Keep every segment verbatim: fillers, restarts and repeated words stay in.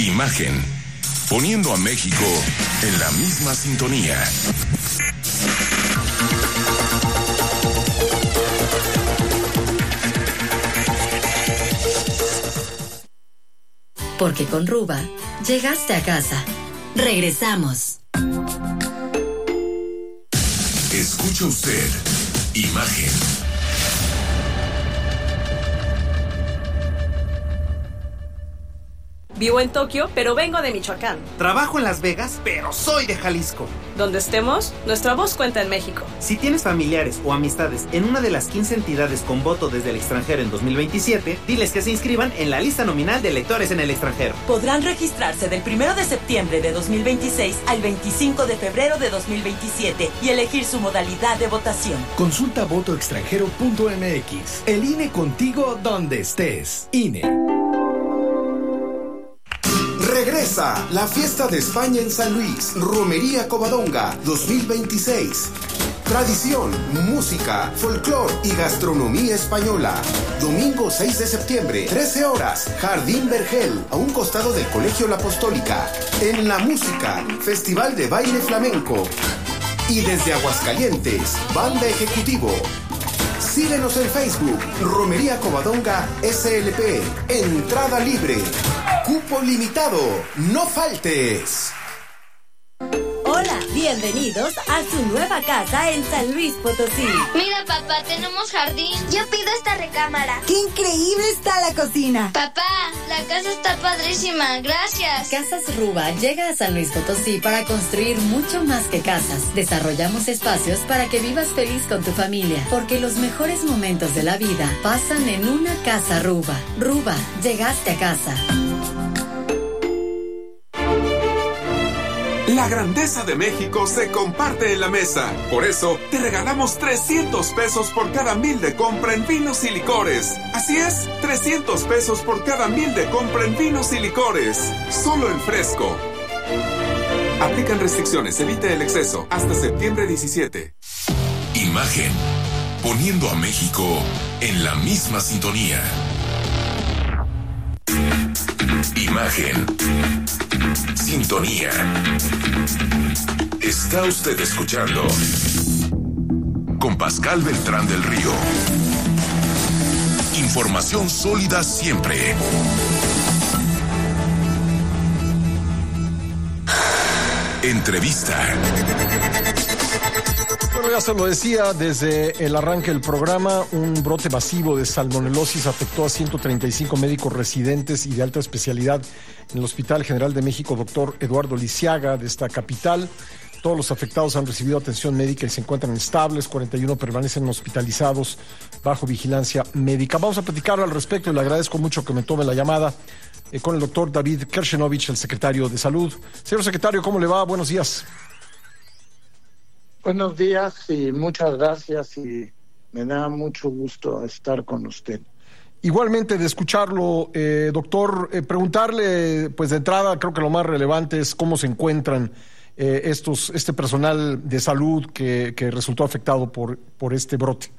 Imagen, poniendo a México en la misma sintonía. Porque con Ruba llegaste a casa. Regresamos. Escucha usted Imagen. Vivo en Tokio, pero vengo de Michoacán. Trabajo en Las Vegas, pero soy de Jalisco. Donde estemos, nuestra voz cuenta en México. Si tienes familiares o amistades en una de las quince entidades con voto desde el extranjero en dos mil veintisiete, diles que se inscriban en la lista nominal de electores en el extranjero. Podrán registrarse del primero de septiembre de dos mil veintiséis al veinticinco de febrero de dos mil veintisiete y elegir su modalidad de votación. Consulta voto extranjero punto m x. El I N E contigo donde estés. I N E. Regresa la fiesta de España en San Luis, Romería Covadonga dos mil veintiséis. Tradición, música, folclor y gastronomía española. Domingo seis de septiembre, trece horas, Jardín Vergel, a un costado del Colegio La Apostólica. En la música, Festival de Baile Flamenco. Y desde Aguascalientes, Banda Ejecutivo. Síguenos en Facebook, Romería Covadonga S L P. Entrada libre. Cupo limitado. No faltes. Hola, bienvenidos a su nueva casa en San Luis Potosí. Mira, papá, tenemos jardín. Yo pido esta recámara. ¡Qué increíble está la cocina! Papá, la casa está padrísima, gracias. Casas Ruba llega a San Luis Potosí para construir mucho más que casas. Desarrollamos espacios para que vivas feliz con tu familia, porque los mejores momentos de la vida pasan en una casa Ruba. Ruba, llegaste a casa. La grandeza de México se comparte en la mesa. Por eso, te regalamos trescientos pesos por cada mil de compra en vinos y licores. Así es, trescientos pesos por cada mil de compra en vinos y licores. Solo en Fresco. Aplican restricciones, evite el exceso. Hasta septiembre diecisiete. Imagen, poniendo a México en la misma sintonía. Imagen. Sintonía. Está usted escuchando con Pascal Beltrán del Río. Información sólida siempre. Entrevista. Bueno, ya se lo decía desde el arranque del programa, un brote masivo de salmonelosis afectó a ciento treinta y cinco médicos residentes y de alta especialidad en el Hospital General de México, doctor Eduardo Lisiaga, de esta capital. Todos los afectados han recibido atención médica y se encuentran estables, cuarenta y uno permanecen hospitalizados bajo vigilancia médica. Vamos a platicar al respecto y le agradezco mucho que me tome la llamada eh, con el doctor David Kershenovich, el secretario de Salud. Señor secretario, ¿cómo le va? Buenos días. Buenos días y muchas gracias y me da mucho gusto estar con usted. Igualmente de escucharlo, eh, doctor, eh, preguntarle, pues de entrada, creo que lo más relevante es cómo se encuentran eh, estos, este personal de salud que, que resultó afectado por, por este brote.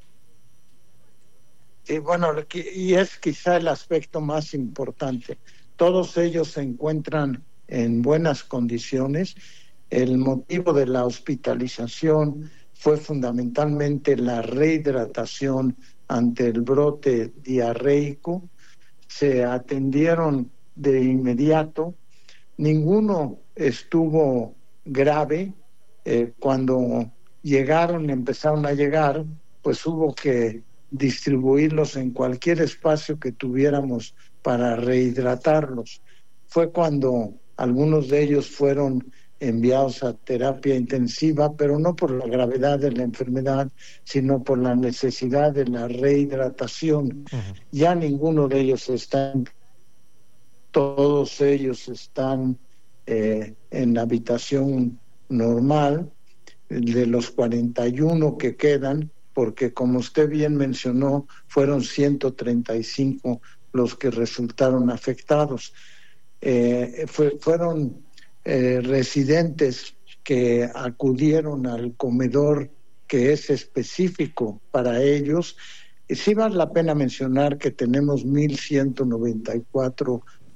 Y bueno, y es quizá el aspecto más importante. Todos ellos se encuentran en buenas condiciones. El motivo de la hospitalización fue fundamentalmente la rehidratación ante el brote diarreico. Se atendieron de inmediato. Ninguno estuvo grave. Eh, cuando llegaron, empezaron a llegar, pues hubo que distribuirlos en cualquier espacio que tuviéramos para rehidratarlos. Fue cuando algunos de ellos fueron enviados a terapia intensiva, pero no por la gravedad de la enfermedad, sino por la necesidad de la rehidratación. Uh-huh. Ya ninguno de ellos está, todos ellos están eh, en la habitación normal, de los cuarenta y uno que quedan, porque como usted bien mencionó, fueron ciento treinta y cinco los que resultaron afectados. Eh, fue, fueron Eh, residentes que acudieron al comedor que es específico para ellos. Y sí vale la pena mencionar que tenemos mil ciento noventa y cuatro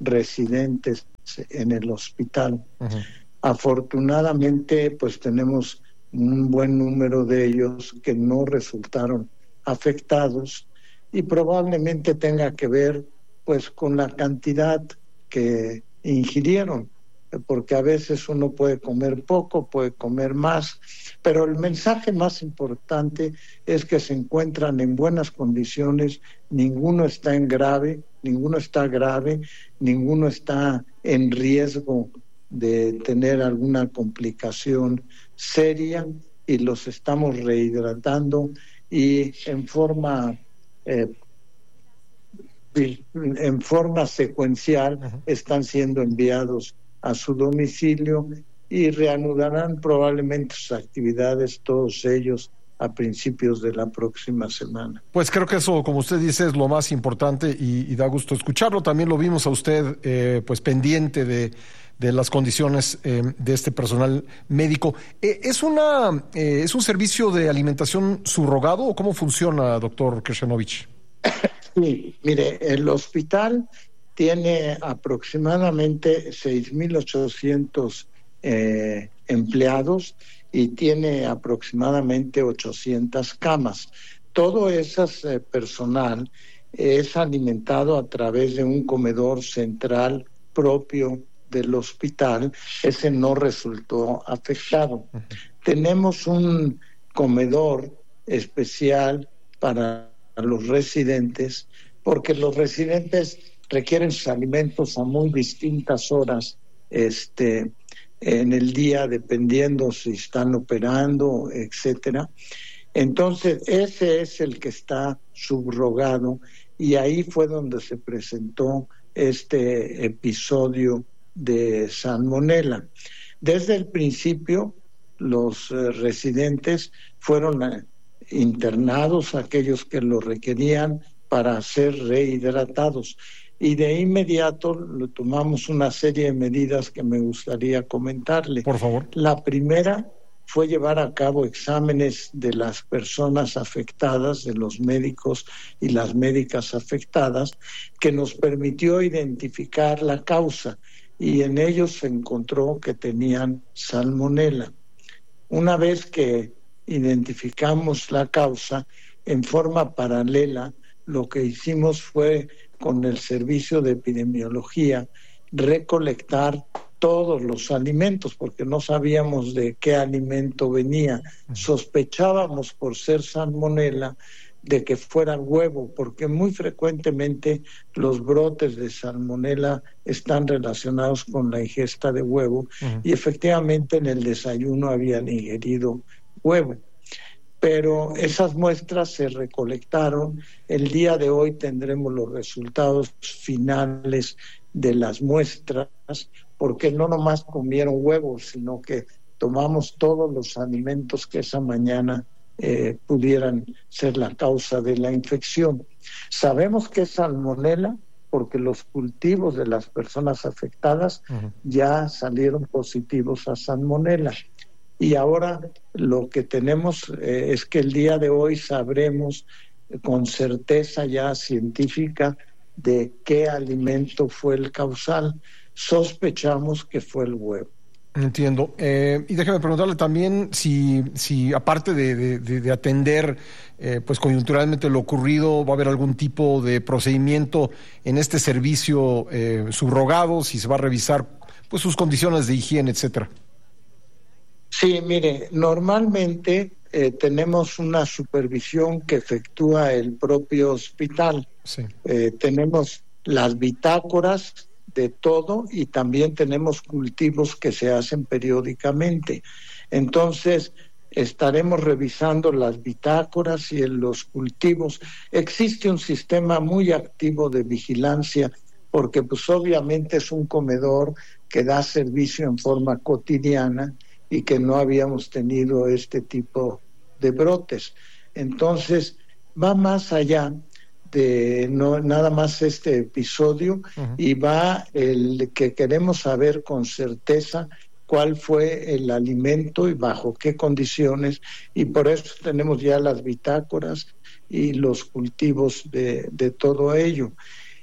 residentes en el hospital. Uh-huh. Afortunadamente, pues tenemos un buen número de ellos que no resultaron afectados y probablemente tenga que ver pues con la cantidad que ingirieron, porque a veces uno puede comer poco, puede comer más, pero el mensaje más importante es que se encuentran en buenas condiciones, ninguno está en grave, ninguno está grave, ninguno está en riesgo de tener alguna complicación seria y los estamos rehidratando y en forma eh, en forma secuencial uh-huh. están siendo enviados a su domicilio y reanudarán probablemente sus actividades todos ellos a principios de la próxima semana. Pues creo que eso, como usted dice, es lo más importante y, y da gusto escucharlo. También lo vimos a usted eh, pues pendiente de, de las condiciones eh, de este personal médico. Eh, ¿Es una eh, es un servicio de alimentación subrogado o cómo funciona, doctor Kreshchanovich? Sí, mire, el hospital tiene aproximadamente seis mil ochocientos eh, empleados y tiene aproximadamente ochocientas camas. Todo ese eh, personal es alimentado a través de un comedor central propio del hospital. Ese no resultó afectado. Uh-huh. Tenemos un comedor especial para los residentes, porque los residentes requieren sus alimentos a muy distintas horas este, en el día, dependiendo si están operando, etcétera. Entonces, ese es el que está subrogado y ahí fue donde se presentó este episodio de salmonela. Desde el principio, los eh, residentes fueron eh, internados, aquellos que lo requerían, para ser rehidratados. Y de inmediato lo tomamos una serie de medidas que me gustaría comentarle. Por favor. La primera fue llevar a cabo exámenes de las personas afectadas, de los médicos y las médicas afectadas, que nos permitió identificar la causa y en ellos se encontró que tenían salmonela. Una vez que identificamos la causa, en forma paralela, lo que hicimos fue, con el servicio de epidemiología, recolectar todos los alimentos, porque no sabíamos de qué alimento venía. Sospechábamos, por ser salmonela, de que fuera huevo, porque muy frecuentemente los brotes de salmonela están relacionados con la ingesta de huevo, uh-huh. y efectivamente en el desayuno habían ingerido huevo. Pero esas muestras se recolectaron. El día de hoy tendremos los resultados finales de las muestras, porque no nomás comieron huevos, sino que tomamos todos los alimentos que esa mañana eh, pudieran ser la causa de la infección. Sabemos que es salmonela porque los cultivos de las personas afectadas uh-huh. ya salieron positivos a salmonela. Y ahora lo que tenemos eh, es que el día de hoy sabremos eh, con certeza ya científica de qué alimento fue el causal. Sospechamos que fue el huevo. Entiendo. Eh, y déjeme preguntarle también si, si aparte de, de, de, de atender eh, pues coyunturalmente lo ocurrido, va a haber algún tipo de procedimiento en este servicio eh, subrogado, si se va a revisar pues sus condiciones de higiene, etcétera. Sí, mire, normalmente eh, tenemos una supervisión que efectúa el propio hospital. Sí. Eh, tenemos las bitácoras de todo y también tenemos cultivos que se hacen periódicamente. Entonces, estaremos revisando las bitácoras y en los cultivos. Existe un sistema muy activo de vigilancia porque pues obviamente es un comedor que da servicio en forma cotidiana y que no habíamos tenido este tipo de brotes. Entonces, va más allá de no nada más este episodio uh-huh. y va el que queremos saber con certeza cuál fue el alimento y bajo qué condiciones, y por eso tenemos ya las bitácoras y los cultivos de, de todo ello.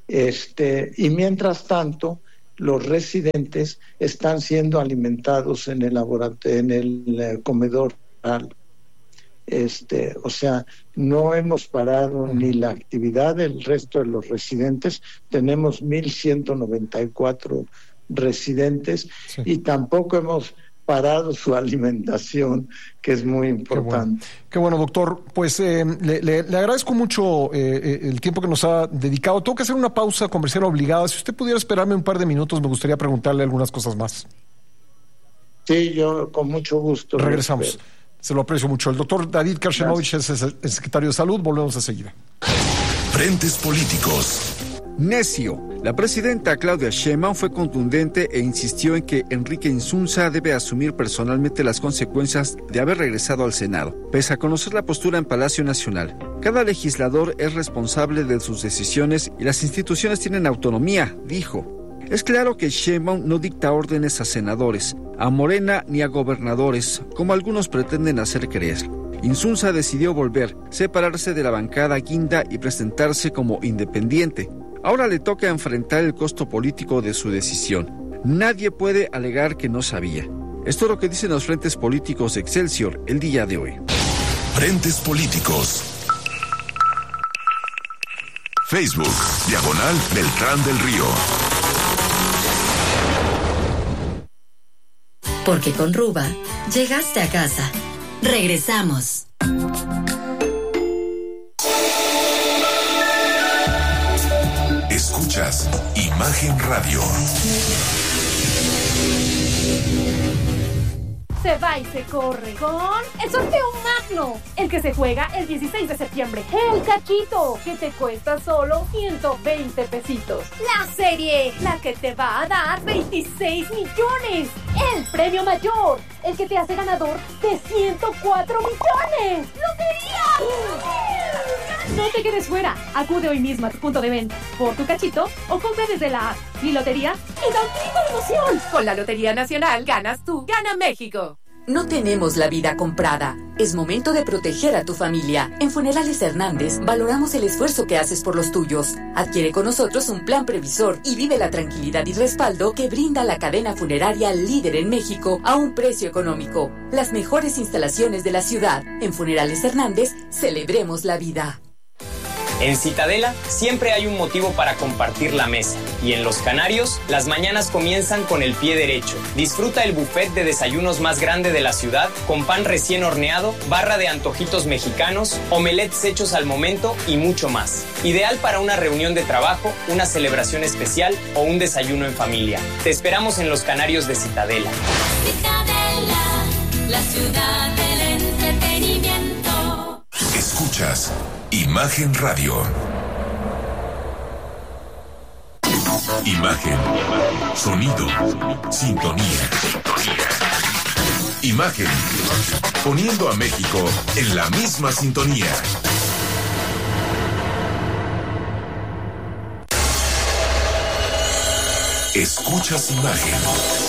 Este, y mientras tanto, los residentes están siendo alimentados en el laboratorio, en el eh, comedor rural. Este, o sea, no hemos parado ni la actividad del resto de los residentes. Tenemos mil ciento noventa y cuatro residentes, sí. Y tampoco hemos parado su alimentación, que es muy importante. Qué bueno, Qué bueno doctor. Pues eh, le, le, le agradezco mucho eh, el tiempo que nos ha dedicado. Tengo que hacer una pausa comercial obligada. Si usted pudiera esperarme un par de minutos, me gustaría preguntarle algunas cosas más. Sí, yo con mucho gusto. Regresamos. Se lo aprecio mucho. El doctor David Karshemiovich es el secretario de Salud. Volvemos enseguida. Frentes políticos. Necio. La presidenta Claudia Sheinbaum fue contundente e insistió en que Enrique Insunza debe asumir personalmente las consecuencias de haber regresado al Senado, pese a conocer la postura en Palacio Nacional. Cada legislador es responsable de sus decisiones y las instituciones tienen autonomía, dijo. Es claro que Sheinbaum no dicta órdenes a senadores, a Morena ni a gobernadores, como algunos pretenden hacer creer. Insunza decidió volver, separarse de la bancada guinda y presentarse como independiente. Ahora le toca enfrentar el costo político de su decisión. Nadie puede alegar que no sabía. Esto es lo que dicen los frentes políticos de Excelsior el día de hoy. Frentes políticos. Facebook, diagonal Beltrán del Río. Porque con Ruba, llegaste a casa. Regresamos. Escuchas Imagen Radio. Se va y se corre con el sorteo magno, el que se juega el dieciséis de septiembre. El cachito, que te cuesta solo ciento veinte pesitos. La serie, la que te va a dar veintiséis millones. El premio mayor, el que te hace ganador de ciento cuatro millones. ¡Lotería! No te quedes fuera. Acude hoy mismo a tu punto de venta por tu cachito o compra desde la app Mi Lotería y da un grito de emoción. Con la Lotería Nacional ganas tú, gana México. No tenemos la vida comprada. Es momento de proteger a tu familia. En Funerales Hernández valoramos el esfuerzo que haces por los tuyos. Adquiere con nosotros un plan previsor y vive la tranquilidad y respaldo que brinda la cadena funeraria líder en México a un precio económico. Las mejores instalaciones de la ciudad. En Funerales Hernández, celebremos la vida. En Citadela siempre hay un motivo para compartir la mesa. Y en Los Canarios, las mañanas comienzan con el pie derecho. Disfruta el buffet de desayunos más grande de la ciudad, con pan recién horneado, barra de antojitos mexicanos, omelets hechos al momento y mucho más. Ideal para una reunión de trabajo, una celebración especial o un desayuno en familia. Te esperamos en Los Canarios de Citadela. Citadela, la ciudad del entretenimiento. Escuchas Imagen Radio. Imagen, sonido, sintonía. Imagen, poniendo a México en la misma sintonía. Escuchas Imagen.